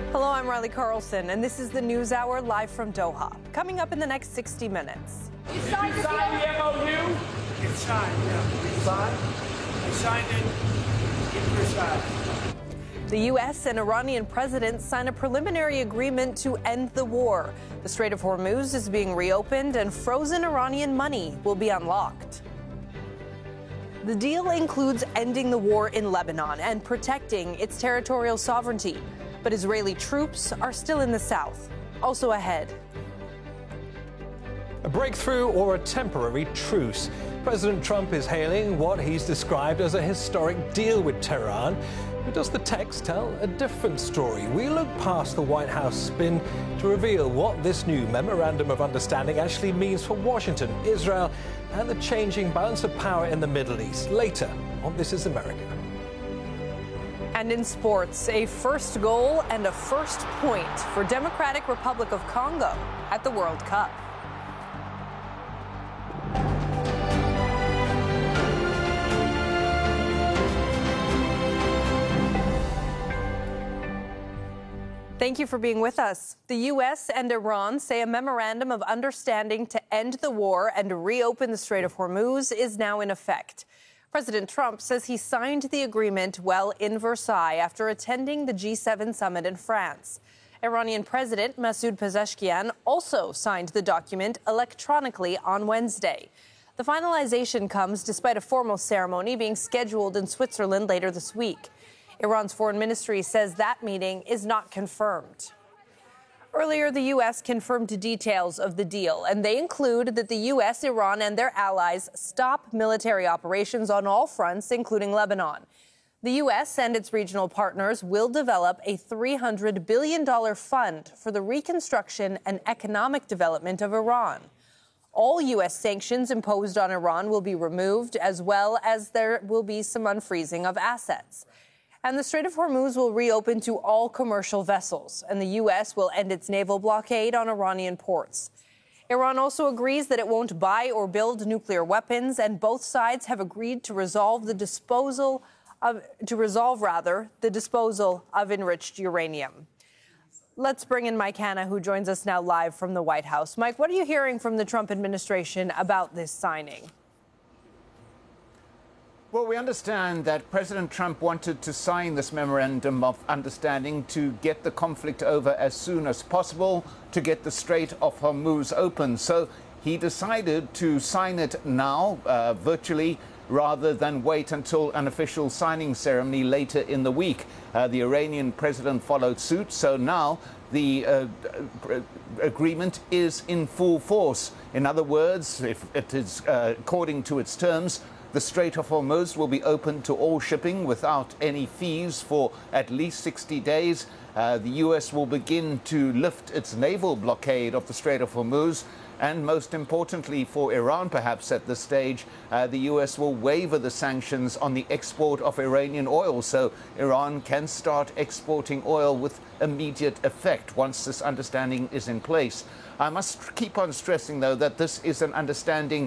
Hello, I'm Riley Carlson, and this is the News Hour live from Doha. Coming up in the next 60 minutes. You signed the MOU? It's signed, yeah. It's signed? I signed it in Versailles. The U.S. and Iranian presidents sign a preliminary agreement to end the war. The Strait of Hormuz is being reopened, and frozen Iranian money will be unlocked. The deal includes ending the war in Lebanon and protecting its territorial sovereignty. But Israeli troops are still in the south. Also ahead. A breakthrough or a temporary truce? President Trump is hailing what he's described as a historic deal with Tehran. But does the text tell a different story? We look past the White House spin to reveal what this new memorandum of understanding actually means for Washington, Israel, and the changing balance of power in the Middle East. Later on This Is America. And in sports, a first goal and a first point for Democratic Republic of Congo at the World Cup. Thank you for being with us. The U.S. and Iran say a memorandum of understanding to end the war and reopen the Strait of Hormuz is now in effect. President Trump says he signed the agreement while in Versailles after attending the G7 summit in France. Iranian President Masoud Pezeshkian also signed the document electronically on Wednesday. The finalization comes despite a formal ceremony being scheduled in Switzerland later this week. Iran's foreign ministry says that meeting is not confirmed. Earlier, the U.S. confirmed details of the deal, and they include that the U.S., Iran, and their allies stop military operations on all fronts, including Lebanon. The U.S. and its regional partners will develop a $300 billion fund for the reconstruction and economic development of Iran. All U.S. sanctions imposed on Iran will be removed, as well as there will be some unfreezing of assets. And the Strait of Hormuz will reopen to all commercial vessels, and the U.S. will end its naval blockade on Iranian ports. Iran also agrees that it won't buy or build nuclear weapons, and both sides have agreed to resolve the disposal of enriched uranium. Let's bring in Mike Hanna, who joins us now live from the White House. Mike, what are you hearing from the Trump administration about this signing? Well, we understand that President Trump wanted to sign this memorandum of understanding to get the conflict over as soon as possible, to get the Strait of Hormuz open. So he decided to sign it now, virtually, rather than wait until an official signing ceremony later in the week. The Iranian president followed suit. So now the agreement is in full force. In other words, if it is according to its terms, the Strait of Hormuz will be open to all shipping without any fees for at least 60 days. The U.S. will begin to lift its naval blockade of the Strait of Hormuz. And most importantly for Iran, perhaps at this stage, the U.S. will waiver the sanctions on the export of Iranian oil. So Iran can start exporting oil with immediate effect once this understanding is in place. I must keep on stressing, though, that this is an understanding